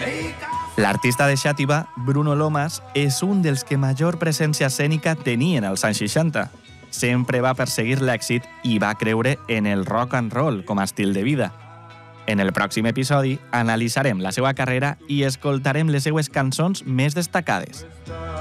L'artista de Xàtiva, Bruno Lomas, és un dels que major presència escènica tenien als anys 60. Sempre va perseguir l'èxit i va creure en el rock and roll com a estil de vida. En el pròxim episodi analitzarem la seva carrera i escoltarem les seues cançons més destacades.